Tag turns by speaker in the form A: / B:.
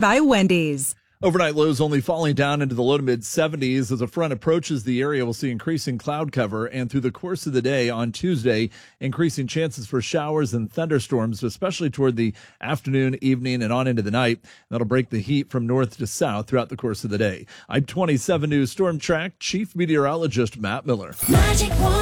A: by Wendy's.
B: Overnight lows only falling down into the low to mid 70s as a front approaches the area. We'll see increasing cloud cover, and through the course of the day on Tuesday, increasing chances for showers and thunderstorms, especially toward the afternoon, evening, and on into the night. That'll break the heat from north to south throughout the course of the day. I'm 27 News Storm Track Chief Meteorologist Matt Miller.
C: Magic 1.